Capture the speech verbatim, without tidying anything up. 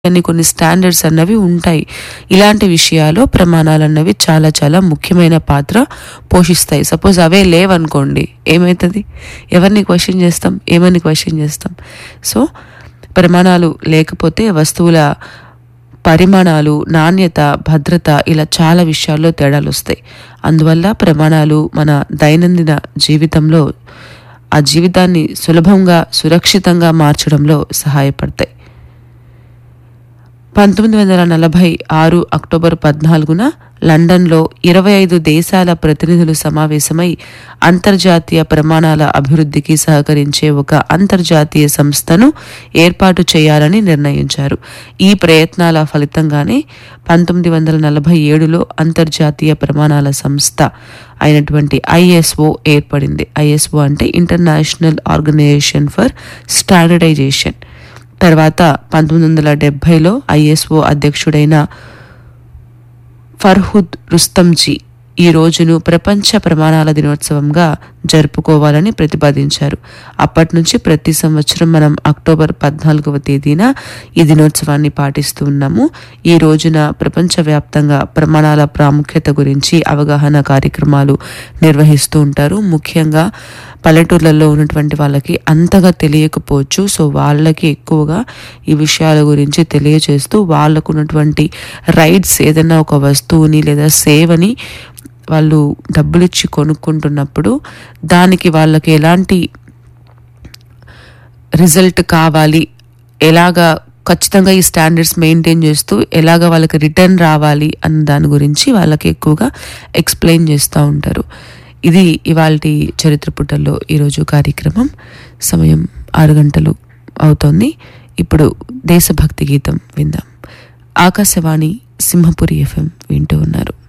అని కొన్ని స్టాండర్డ్స్ అన్నవి ఉంటాయి. ఇలాంటి విషయాల్లో ప్రమాణాలు అన్నవి చాలా చాలా ముఖ్యమైన పాత్ర పోషిస్తాయి. సపోజ్ అవే లేవనుకోండి ఏమవుతుంది? ఎవరిని క్వశ్చన్ చేస్తాం? ఏమని క్వశ్చన్ చేస్తాం? సో ప్రమాణాలు లేకపోతే వస్తువుల పరిమాణాలు, నాణ్యత, భద్రత ఇలా చాలా విషయాల్లో తేడాలు వస్తాయి. అందువల్ల ప్రమాణాలు మన దైనందిన జీవితంలో ఆ జీవితాన్ని సులభంగా, సురక్షితంగా మార్చడంలో సహాయపడతాయి. పంతొమ్మిది వందల నలభై ఆరు అక్టోబర్ పద్నాలుగున లండన్లో ఇరవై ఐదు దేశాల ప్రతినిధులు సమావేశమై అంతర్జాతీయ ప్రమాణాల అభివృద్ధికి సహకరించే ఒక అంతర్జాతీయ సంస్థను ఏర్పాటు చేయాలని నిర్ణయించారు. ఈ ప్రయత్నాల ఫలితంగానే పంతొమ్మిది వందల నలభై ఏడులో అంతర్జాతీయ ప్రమాణాల సంస్థ అయినటువంటి ఐఎస్ఓ ఏర్పడింది. ఐఎస్ఓ అంటే ఇంటర్నేషనల్ ఆర్గనైజేషన్ ఫర్ స్టాండర్డైజేషన్. తర్వాత పంతొమ్మిది వందల డెబ్బైలో ఐఎస్ఓ అధ్యక్షుడైన ఫర్హుద్ రుస్తంజీ ఈ రోజును ప్రపంచ ప్రమాణాల దినోత్సవంగా జరుపుకోవాలని ప్రతిపాదించారు. అప్పటి నుంచి ప్రతి సంవత్సరం మనం అక్టోబర్ పద్నాలుగవ తేదీన ఈ దినోత్సవాన్ని పాటిస్తూ ఉన్నాము. ఈ రోజున ప్రపంచవ్యాప్తంగా ప్రమాణాల ప్రాముఖ్యత గురించి అవగాహన కార్యక్రమాలు నిర్వహిస్తూ ఉంటారు. ముఖ్యంగా పల్లెటూర్లలో ఉన్నటువంటి వాళ్ళకి అంతగా తెలియకపోవచ్చు. సో వాళ్ళకి ఎక్కువగా ఈ విషయాల గురించి తెలియజేస్తూ వాళ్ళకు ఉన్నటువంటి రైట్స్, ఏదైనా ఒక వస్తువుని లేదా సేవని వాళ్ళు డబ్బులు ఇచ్చి కొనుక్కుంటున్నప్పుడు దానికి వాళ్ళకి ఎలాంటి రిజల్ట్ కావాలి, ఎలాగా ఖచ్చితంగా ఈ స్టాండర్డ్స్ మెయింటైన్ చేస్తూ ఎలాగ వాళ్ళకి రిటర్న్ రావాలి అన్న దాని గురించి వాళ్ళకి ఎక్కువగా ఎక్స్ప్లెయిన్ చేస్తూ ఉంటారు. ఇది ఇవాల్టి చరిత్ర పుటల్లో ఈరోజు కార్యక్రమం. సమయం ఆరు గంటలు అవుతోంది. ఇప్పుడు దేశభక్తి గీతం విందాం. ఆకాశవాణి సింహపురి ఎఫ్ఎం వింటూ ఉన్నారు.